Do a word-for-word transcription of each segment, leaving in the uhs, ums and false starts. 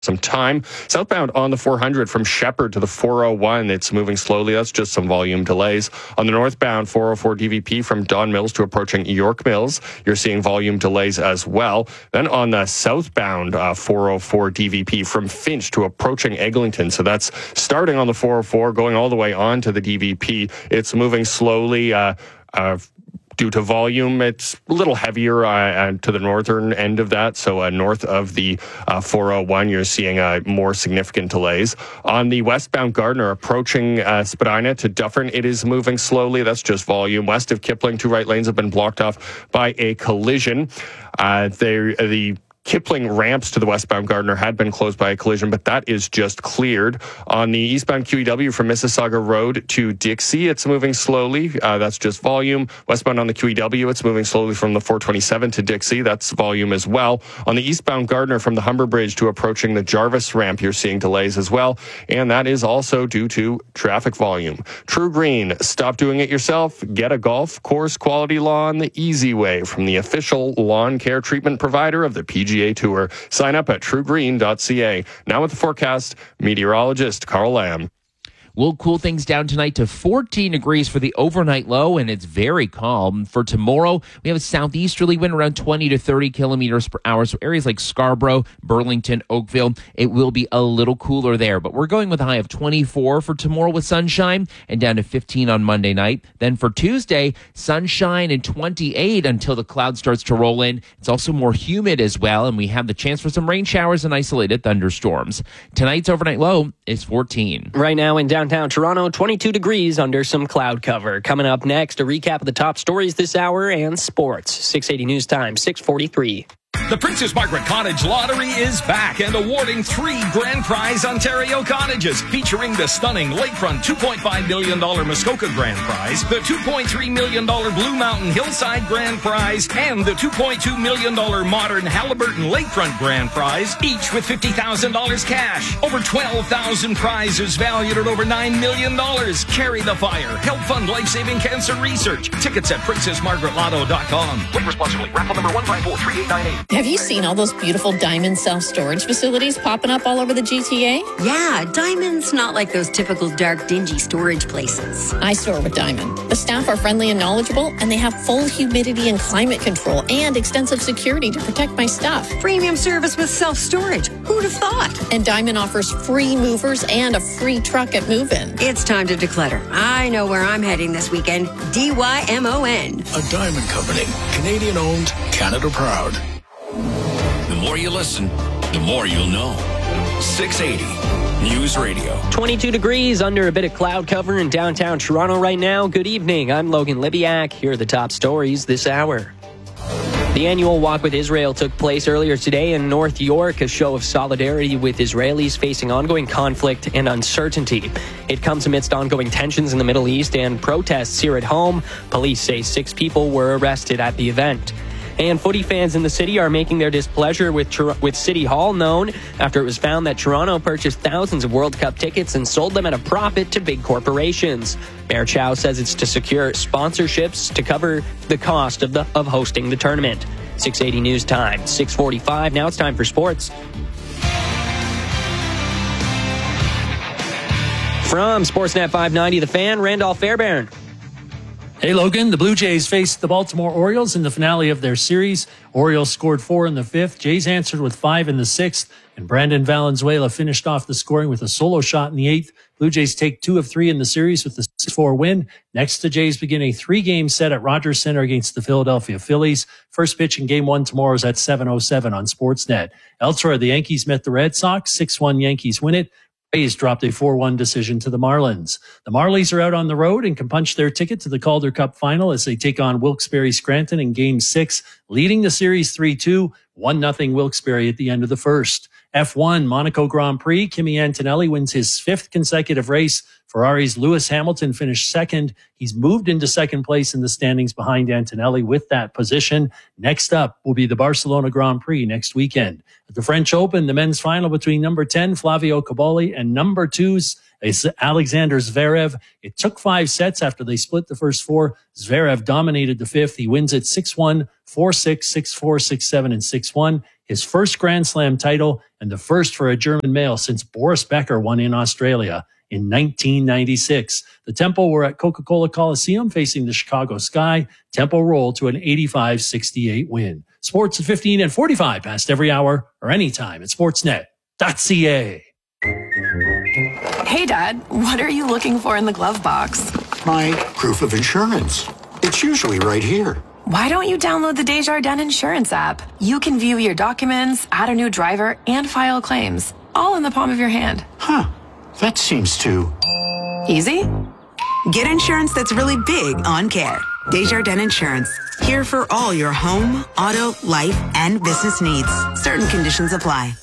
some time. Southbound on the four hundred from Shepherd to the four oh one, it's moving slowly. That's just some volume delays. On the northbound four oh four D V P from Don Mills to approaching York Mills, you're seeing volume delays as well. Then on the southbound uh, four oh four D V P from Finch to approaching Eglinton, so that's starting on the four oh four, going all the way on to the D V P. It's moving slowly. Uh, uh, Due to volume, it's a little heavier uh, to the northern end of that. So uh, north of the uh, four oh one, you're seeing uh, more significant delays. On the westbound Gardiner, approaching uh, Spadina to Dufferin, it is moving slowly. That's just volume. West of Kipling, two right lanes have been blocked off by a collision. Uh, the Kipling ramps to the westbound Gardiner had been closed by a collision, but that is just cleared. On the eastbound Q E W from Mississauga Road to Dixie, it's moving slowly. Uh, that's just volume. Westbound on the Q E W, it's moving slowly from the four twenty-seven to Dixie. That's volume as well. On the eastbound Gardiner from the Humber Bridge to approaching the Jarvis ramp, you're seeing delays as well. And that is also due to traffic volume. True Green, stop doing it yourself. Get a golf course quality lawn the easy way from the official lawn care treatment provider of the P G A Tour. Sign up at true green dot c a. Now with the forecast, meteorologist Carl Lamb. We'll cool things down tonight to fourteen degrees for the overnight low, and it's very calm. For tomorrow, we have a southeasterly wind around twenty to thirty kilometers per hour. So areas like Scarborough, Burlington, Oakville, it will be a little cooler there. But we're going with a high of twenty-four for tomorrow with sunshine and down to fifteen on Monday night. Then for Tuesday, sunshine and twenty-eight until the cloud starts to roll in. It's also more humid as well, and we have the chance for some rain showers and isolated thunderstorms. Tonight's overnight low is fourteen. Right now in downtown Downtown Toronto, twenty-two degrees under some cloud cover. Coming up next, a recap of the top stories this hour and sports. six eighty News Time, six forty-three. The Princess Margaret Cottage Lottery is back and awarding three grand prize Ontario cottages, featuring the stunning lakefront two point five million dollars Muskoka Grand Prize, the two point three million dollars Blue Mountain Hillside Grand Prize, and the two point two million dollars modern Halliburton Lakefront Grand Prize, each with fifty thousand dollars cash. Over twelve thousand prizes valued at over nine million dollars. Carry the fire. Help fund life-saving cancer research. Tickets at princess margaret lotto dot com. Win responsibly. Raffle number one five four three eight nine eight. Have you seen all those beautiful Diamond self-storage facilities popping up all over the G T A? Yeah, Diamond's not like those typical dark, dingy storage places. I store with Diamond. The staff are friendly and knowledgeable, and they have full humidity and climate control and extensive security to protect my stuff. Premium service with self-storage. Who'd have thought? And Diamond offers free movers and a free truck at move-in. It's time to declutter. I know where I'm heading this weekend. D Y M O N. A Diamond Company. Canadian-owned, Canada proud. The more you listen, the more you'll know. six eighty News Radio. twenty-two degrees under a bit of cloud cover in downtown Toronto right now. Good evening. I'm Logan Libiak. Here are the top stories this hour. The annual Walk with Israel took place earlier today in North York, a show of solidarity with Israelis facing ongoing conflict and uncertainty. It comes amidst ongoing tensions in the Middle East and protests here at home. Police say six people were arrested at the event. And footy fans in the city are making their displeasure with with City Hall known after it was found that Toronto purchased thousands of World Cup tickets and sold them at a profit to big corporations. Mayor Chow says it's to secure sponsorships to cover the cost of the of hosting the tournament. six eighty News Time, six forty-five. Now it's time for sports. From Sportsnet five ninety, The Fan, Randolph Fairbairn. Hey, Logan, the Blue Jays faced the Baltimore Orioles in the finale of their series. Orioles scored four in the fifth. Jays answered with five in the sixth. And Brandon Valenzuela finished off the scoring with a solo shot in the eighth. Blue Jays take two of three in the series with the six four win. Next, the Jays begin a three-game set at Rogers Center against the Philadelphia Phillies. First pitch in game one tomorrow is at seven oh seven on Sportsnet. Elsewhere, the Yankees met the Red Sox. six one Yankees win it. Rays dropped a four one decision to the Marlins. The Marlies are out on the road and can punch their ticket to the Calder Cup final as they take on Wilkes-Barre Scranton in Game six, leading the series three two, one nothing Wilkes-Barre at the end of the first. F one Monaco Grand Prix, Kimi Antonelli wins his fifth consecutive race Ferrari's Lewis Hamilton finished second. He's moved into second place in the standings behind Antonelli with that position. Next up will be the Barcelona Grand Prix next weekend. At the French Open, the men's final between number ten, Flavio Cobolli, and number two, Alexander Zverev. It took five sets after they split the first four. Zverev dominated the fifth. He wins it six one, four six, six four, six seven, and six one. His first Grand Slam title and the first for a German male since Boris Becker won in Australia in nineteen ninety-six. The Tempo were at Coca-Cola Coliseum facing the Chicago Sky. Tempo rolled to an eighty-five sixty-eight win. Sports at fifteen and forty-five past every hour or anytime at sportsnet dot c a. Hey, Dad, what are you looking for in the glove box? My proof of insurance. It's usually right here. Why don't you download the Desjardins Insurance app? You can view your documents, add a new driver, and file claims, all in the palm of your hand. Huh. That seems too... easy? Get insurance that's really big on care. Desjardins Insurance. Here for all your home, auto, life, and business needs. Certain conditions apply.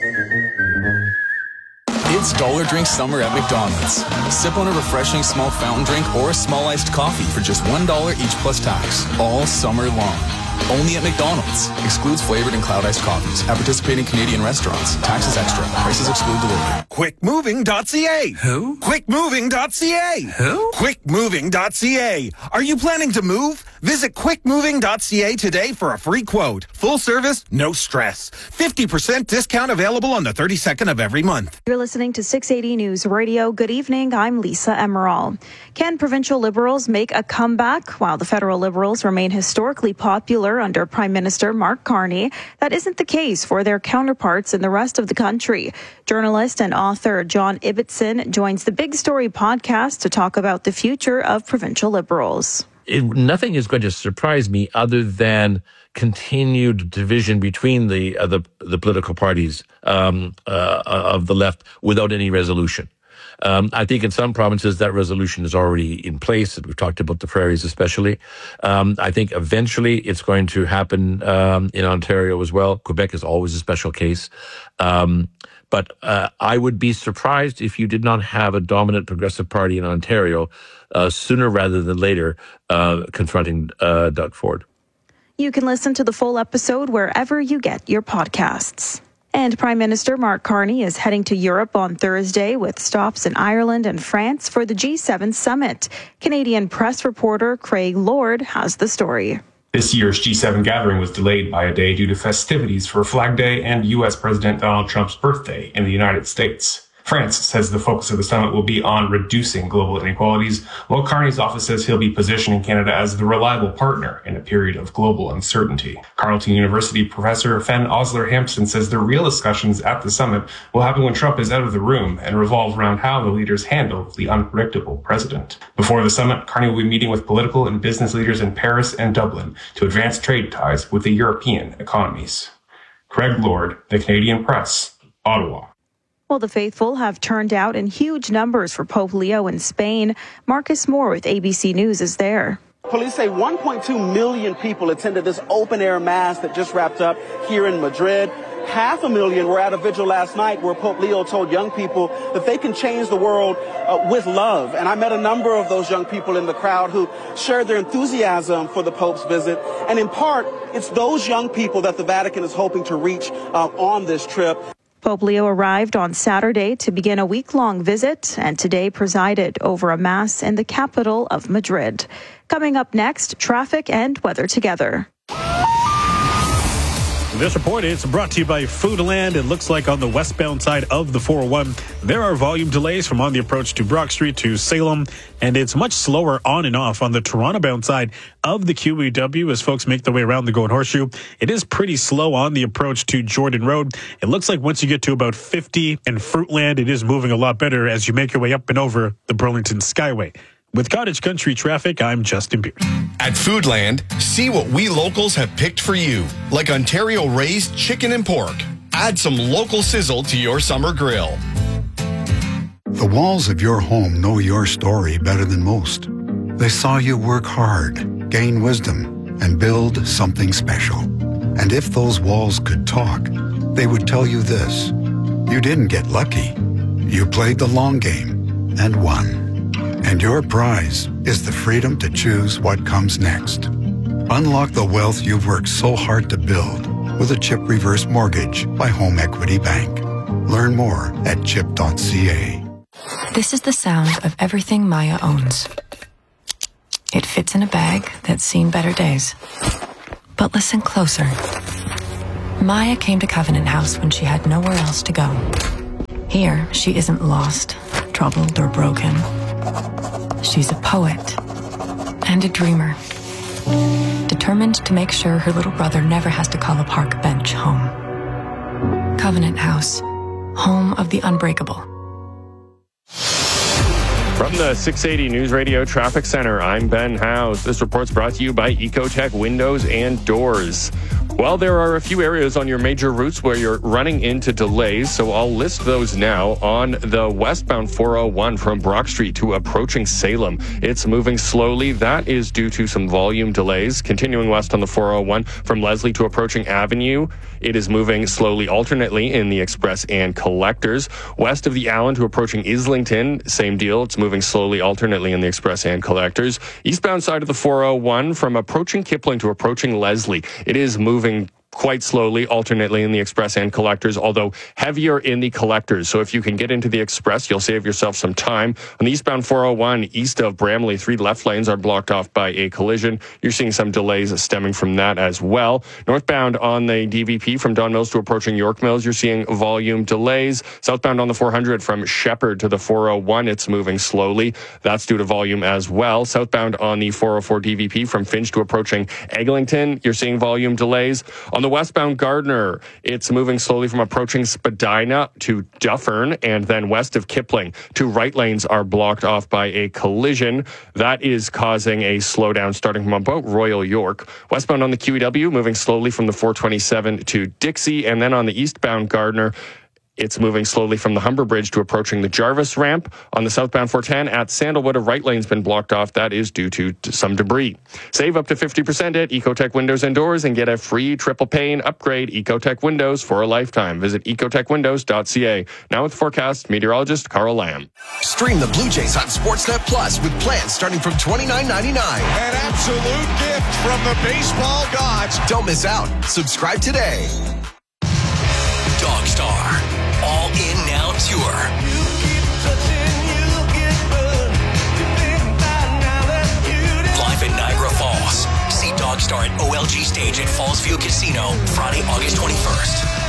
It's Dollar Drink Summer at McDonald's. Sip on a refreshing small fountain drink or a small iced coffee for just one dollar each plus tax, all summer long. Only at McDonald's. Excludes flavored and cloud iced coffees. At participating Canadian restaurants. Taxes extra. Prices exclude delivery. quick moving dot c a. Who? quick moving dot c a. Who? quick moving dot c a. Are you planning to move? Visit quick moving dot c a today for a free quote. Full service, no stress. fifty percent discount available on the thirty-second of every month. You're listening to six eighty News Radio. Good evening. I'm Lisa Emerald. Can provincial Liberals make a comeback while the federal Liberals remain historically popular under Prime Minister Mark Carney? That isn't the case for their counterparts in the rest of the country. Journalist and author John Ibbitson joins the Big Story podcast to talk about the future of provincial Liberals. It, nothing is going to surprise me other than continued division between the uh, the, the political parties um, uh, of the left without any resolution. Um, I think in some provinces that resolution is already in place. We've talked about the prairies especially. Um, I think eventually it's going to happen um, in Ontario as well. Quebec is always a special case. Um, but uh, I would be surprised if you did not have a dominant progressive party in Ontario uh, sooner rather than later uh, confronting uh, Doug Ford. You can listen to the full episode wherever you get your podcasts. And Prime Minister Mark Carney is heading to Europe on Thursday with stops in Ireland and France for the G seven summit. Canadian press reporter Craig Lord has the story. This year's G seven gathering was delayed by a day due to festivities for Flag Day and U S President Donald Trump's birthday in the United States. France says the focus of the summit will be on reducing global inequalities, while Carney's office says he'll be positioning Canada as the reliable partner in a period of global uncertainty. Carleton University professor Fen Osler-Hampson says the real discussions at the summit will happen when Trump is out of the room and revolve around how the leaders handle the unpredictable president. Before the summit, Carney will be meeting with political and business leaders in Paris and Dublin to advance trade ties with the European economies. Craig Lord, The Canadian Press, Ottawa. Well, the faithful have turned out in huge numbers for Pope Leo in Spain. Marcus Moore with A B C News is there. Police say one point two million people attended this open-air mass that just wrapped up here in Madrid. Half a million were at a vigil last night where Pope Leo told young people that they can change the world uh, with love. And I met a number of those young people in the crowd who shared their enthusiasm for the Pope's visit. And in part, it's those young people that the Vatican is hoping to reach uh, on this trip. Pope Leo arrived on Saturday to begin a week-long visit and today presided over a mass in the capital of Madrid. Coming up next, traffic and weather together. This report is brought to you by Foodland. It looks like on the westbound side of the four oh one, there are volume delays from on the approach to Brock Street to Salem, and it's much slower on and off on the Toronto-bound side of the Q E W as folks make their way around the Golden Horseshoe. It is pretty slow on the approach to Jordan Road. It looks like once you get to about fifty and Fruitland, it is moving a lot better as you make your way up and over the Burlington Skyway. With Cottage Country Traffic, I'm Justin Pierce. At Foodland, see what we locals have picked for you, like Ontario-raised chicken and pork. Add some local sizzle to your summer grill. The walls of your home know your story better than most. They saw you work hard, gain wisdom, and build something special. And if those walls could talk, they would tell you this. You didn't get lucky. You played the long game and won. And your prize is the freedom to choose what comes next. Unlock the wealth you've worked so hard to build with a CHIP reverse mortgage by Home Equity Bank. Learn more at chip dot c a. This is the sound of everything Maya owns. It fits in a bag that's seen better days. But listen closer. Maya came to Covenant House when she had nowhere else to go. Here, she isn't lost, troubled, or broken. She's a poet and a dreamer, determined to make sure her little brother never has to call a park bench home. Covenant House, home of the unbreakable. From the six eighty News Radio Traffic Center, I'm Ben House. This report's brought to you by Ecotech Windows and Doors. Well, there are a few areas on your major routes where you're running into delays, so I'll list those now. On the westbound four oh one from Brock Street to approaching Salem, it's moving slowly. That is due to some volume delays. Continuing west on the four oh one from Leslie to approaching Avenue, it is moving slowly alternately in the Express and Collectors. West of the Allen to approaching Islington, same deal. It's moving slowly alternately in the Express and Collectors. Eastbound side of the four oh one from approaching Kipling to approaching Leslie, it is moving quite slowly, alternately in the Express and Collectors, although heavier in the Collectors. So if you can get into the Express, you'll save yourself some time. On the eastbound four oh one, east of Bramley, three left lanes are blocked off by a collision. You're seeing some delays stemming from that as well. Northbound on the D V P from Don Mills to approaching York Mills, you're seeing volume delays. Southbound on the four hundred from Shepherd to the four oh one, it's moving slowly. That's due to volume as well. Southbound on the four oh four D V P from Finch to approaching Eglinton, you're seeing volume delays. On the westbound Gardner, it's moving slowly from approaching Spadina to Dufferin, and then west of Kipling. Two right lanes are blocked off by a collision. That is causing a slowdown starting from about Royal York. Westbound on the Q E W, moving slowly from the four twenty-seven to Dixie, and then on the eastbound Gardner, it's moving slowly from the Humber Bridge to approaching the Jarvis ramp. On the southbound four ten at Sandalwood, a right lane's been blocked off. That is due to some debris. Save up to fifty percent at Ecotech Windows and Doors and get a free triple pane upgrade. Ecotech Windows for a lifetime. Visit ecotech windows dot c a. Now with forecast, meteorologist Carl Lamb. Stream the Blue Jays on Sportsnet Plus with plans starting from twenty-nine ninety-nine. An absolute gift from the baseball gods. Don't miss out. Subscribe today. Dogstar. All In Now Tour. Live in Niagara Falls. See Dogstar at O L G Stage at Fallsview Casino Friday, August twenty-first.